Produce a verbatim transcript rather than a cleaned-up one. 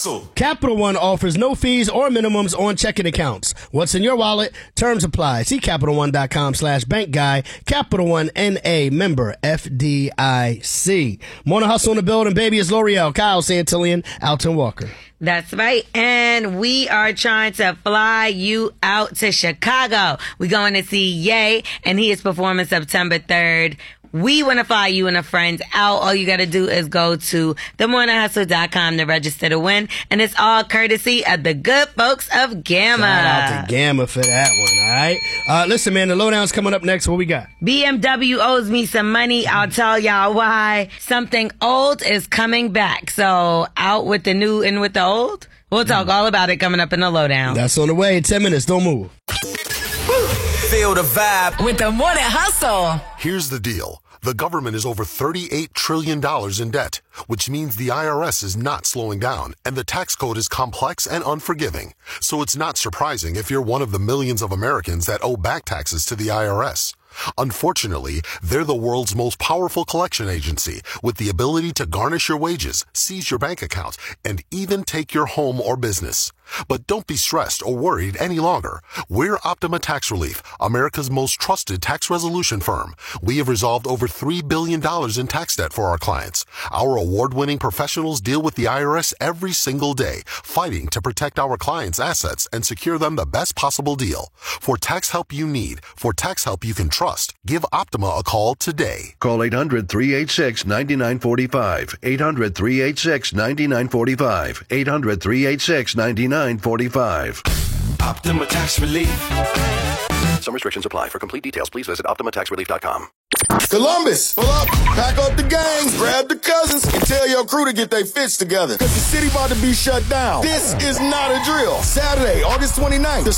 Hustle. Capital One offers no fees or minimums on checking accounts. What's in your wallet? Terms apply. See CapitalOne.com slash bank guy. Capital One N A member F D I C. Morning Hustle in the building, baby. It's L'Oreal, Kyle Santillian, Alton Walker. That's right. And we are trying to fly you out to Chicago. We're going to see Ye, and he is performing September third. We want to fly you and a friend out. All you got to do is go to the morning hustle dot com to register to win. And it's all courtesy of the good folks of Gamma. Shout out to Gamma for that one, all right? Uh, listen, man, the lowdown's coming up next. What we got? B M W owes me some money. I'll tell y'all why. Something old is coming back. So out with the new and with the old. We'll talk all about it coming up in the lowdown. That's on the way. ten minutes. Don't move. Feel the vibe with the Morning Hustle. Here's the deal. The government is over thirty-eight trillion dollars in debt, which means the I R S is not slowing down, and the tax code is complex and unforgiving. So it's not surprising if you're one of the millions of Americans that owe back taxes to the I R S. Unfortunately, they're the world's most powerful collection agency with the ability to garnish your wages, seize your bank account, and even take your home or business. But don't be stressed or worried any longer. We're Optima Tax Relief, America's most trusted tax resolution firm. We have resolved over three billion dollars in tax debt for our clients. Our award-winning professionals deal with the I R S every single day, fighting to protect our clients' assets and secure them the best possible deal. For tax help you need, for tax help you can trust, give Optima a call today. Call eight hundred, three eight six, nine nine four five. eight hundred, three eight six, nine nine four five. eight hundred, three eight six, nine nine four five. Optima Tax Relief. Some restrictions apply. For complete details, please visit optima tax relief dot com. Columbus, pull up, pack up the gangs, grab the cousins, and tell your crew to get their fits together. Cause the city about to be shut down. This is not a drill. Saturday, August twenty-ninth.